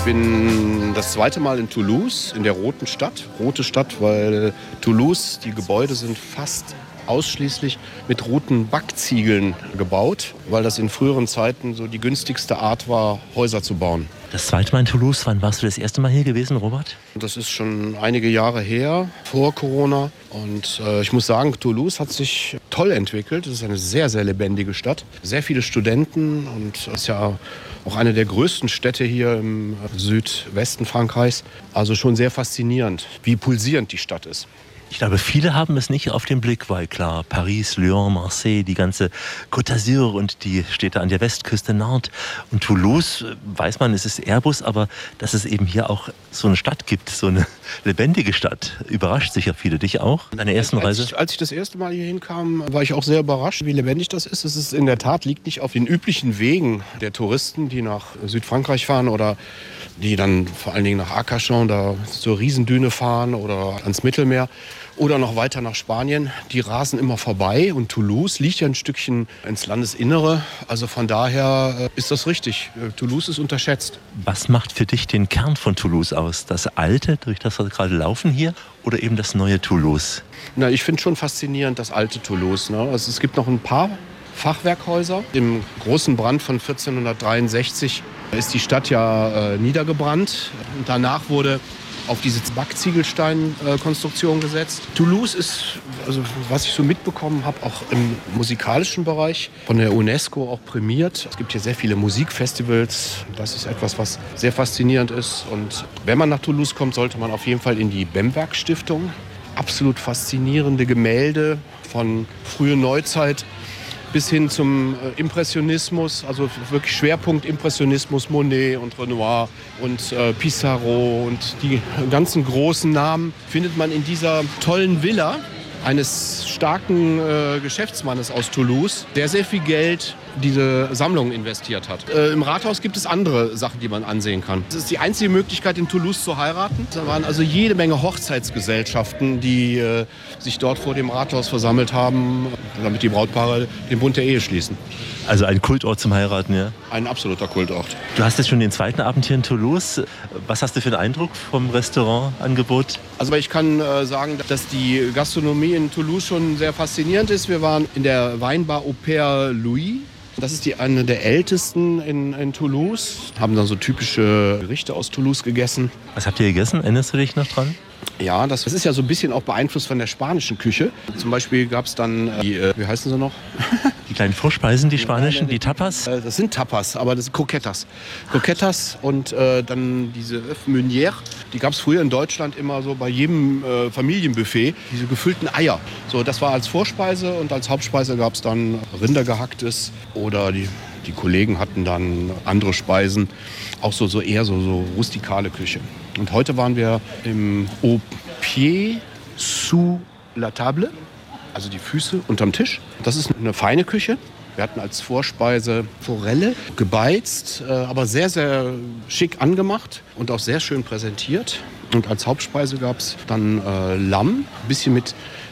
bin das zweite Mal in Toulouse, in der Roten Stadt. Rote Stadt, weil Toulouse, die Gebäude sind fast ausschließlich mit roten Backziegeln gebaut, weil das in früheren Zeiten so die günstigste Art war, Häuser zu bauen. Das zweite Mal in Toulouse, wann warst du das erste Mal hier gewesen, Robert? Das ist schon einige Jahre her, vor Corona. Und ich muss sagen, Toulouse hat sich toll entwickelt. Es ist eine sehr, sehr lebendige Stadt. Sehr viele Studenten und es ist ja auch eine der größten Städte hier im Südwesten Frankreichs. Also schon sehr faszinierend, wie pulsierend die Stadt ist. Ich glaube, viele haben es nicht auf den Blick, weil klar, Paris, Lyon, Marseille, die ganze Côte d'Azur und die Städte an der Westküste, Nantes und Toulouse, weiß man, es ist Airbus, aber dass es eben hier auch so eine Stadt gibt, so eine lebendige Stadt, überrascht sicher viele. Dich auch in deiner ersten Reise? Als ich das erste Mal hier hinkam, war ich auch sehr überrascht, wie lebendig das ist. Es ist in der Tat, liegt nicht auf den üblichen Wegen der Touristen, die nach Südfrankreich fahren oder die dann vor allen Dingen nach Arcachon, da zur Riesendüne fahren oder ans Mittelmeer oder noch weiter nach Spanien. Die rasen immer vorbei und Toulouse liegt ja ein Stückchen ins Landesinnere. Also von daher ist das richtig. Toulouse ist unterschätzt. Was macht für dich den Kern von Toulouse aus? Das Alte, durch das wir gerade laufen hier, oder eben das neue Toulouse? Na, ich finde schon faszinierend das alte Toulouse, ne? Also es gibt noch ein paar Fachwerkhäuser. Im großen Brand von 1463 ist die Stadt ja niedergebrannt. Und danach wurde auf diese Backziegelstein-Konstruktion gesetzt. Toulouse ist, also was ich so mitbekommen habe, auch im musikalischen Bereich von der UNESCO auch prämiert. Es gibt hier sehr viele Musikfestivals. Das ist etwas, was sehr faszinierend ist. Und wenn man nach Toulouse kommt, sollte man auf jeden Fall in die Bemberg-Stiftung. Absolut faszinierende Gemälde von früher Neuzeit bis hin zum Impressionismus, also wirklich Schwerpunkt Impressionismus, Monet und Renoir und Pissarro und die ganzen großen Namen findet man in dieser tollen Villa eines starken Geschäftsmannes aus Toulouse, der sehr viel Geld diese Sammlung investiert hat. Im Rathaus gibt es andere Sachen, die man ansehen kann. Es ist die einzige Möglichkeit, in Toulouse zu heiraten. Da waren also jede Menge Hochzeitsgesellschaften, die sich dort vor dem Rathaus versammelt haben, damit die Brautpaare den Bund der Ehe schließen. Also ein Kultort zum Heiraten, ja? Ein absoluter Kultort. Du hast jetzt schon den zweiten Abend hier in Toulouse. Was hast du für einen Eindruck vom Restaurantangebot? Also ich kann sagen, dass die Gastronomie in Toulouse schon sehr faszinierend ist. Wir waren in der Weinbar Au Père Louis. Das ist eine der ältesten in Toulouse. Haben dann so typische Gerichte aus Toulouse gegessen. Was habt ihr gegessen? Erinnerst du dich noch dran? Ja, das ist ja so ein bisschen auch beeinflusst von der spanischen Küche. Zum Beispiel gab es dann die, wie heißen sie noch? Die kleinen Vorspeisen, die spanischen, die Tapas? Das sind Tapas, aber das sind Croquetas. Croquetas und dann diese Œuf Meunière. Die gab es früher in Deutschland immer so bei jedem Familienbuffet, diese gefüllten Eier. So, das war als Vorspeise und als Hauptspeise gab es dann Rindergehacktes oder die Kollegen hatten dann andere Speisen, auch so eher so rustikale Küche. Und heute waren wir im Au Pied sous la table, also die Füße unterm Tisch. Das ist eine feine Küche. Wir hatten als Vorspeise Forelle, gebeizt, aber sehr, sehr schick angemacht und auch sehr schön präsentiert. Und als Hauptspeise gab es dann Lamm, ein bisschen mit